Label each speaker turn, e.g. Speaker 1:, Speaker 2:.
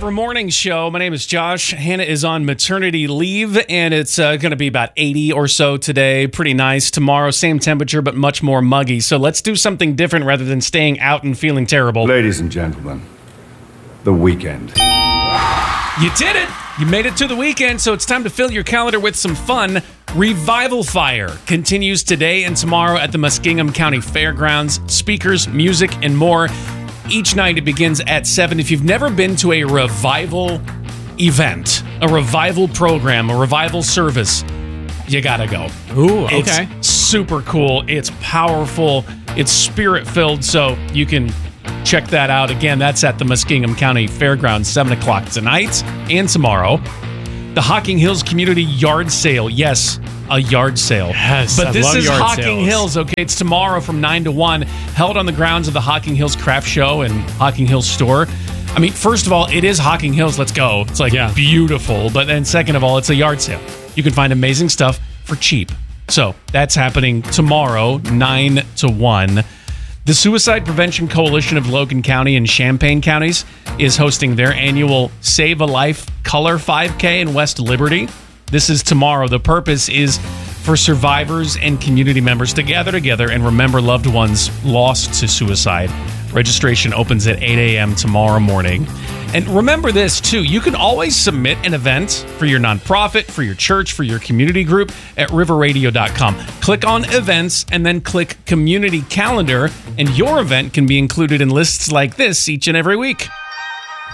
Speaker 1: Zipper Morning Show. My name is Josh. Hannah is on maternity leave, and it's going to be about 80 or so today. Pretty nice. Tomorrow, same temperature, but much more muggy. So let's do something different rather than staying out and feeling terrible.
Speaker 2: Ladies and gentlemen, the weekend.
Speaker 1: You did it! You made it to the weekend, so it's time to fill your calendar with some fun. Revival Fire continues today and tomorrow at the Muskingum County Fairgrounds. Speakers, music, and more. Each night it begins at 7. If you've never been to a revival event, a revival program, a revival service, you gotta go.
Speaker 3: Ooh, okay.
Speaker 1: It's super cool. It's powerful. It's spirit-filled, so you can check that out. Again, that's at the Muskingum County Fairgrounds, 7 o'clock tonight and tomorrow. The Hocking Hills Community Yard Sale. Yes, a yard sale.
Speaker 3: Yes,
Speaker 1: but
Speaker 3: I
Speaker 1: this
Speaker 3: love
Speaker 1: is
Speaker 3: yard
Speaker 1: Hocking
Speaker 3: sales.
Speaker 1: Hills, okay? It's tomorrow from 9 to 1, held on the grounds of the Hocking Hills Craft Show and Hocking Hills Store. I mean, first of all, it is Hocking Hills. Let's go. It's like beautiful. But then second of all, it's a yard sale. You can find amazing stuff for cheap. So that's happening tomorrow, 9 to 1. The Suicide Prevention Coalition of Logan County and Champaign counties is hosting their annual Save a Life Color 5K in West Liberty. This is tomorrow. The purpose is for survivors and community members to gather together and remember loved ones lost to suicide. Registration opens at 8 a.m. tomorrow morning. And remember this, too. You can always submit an event for your nonprofit, for your church, for your community group at riverradio.com. Click on events and then click community calendar, and your event can be included in lists like this each and every week.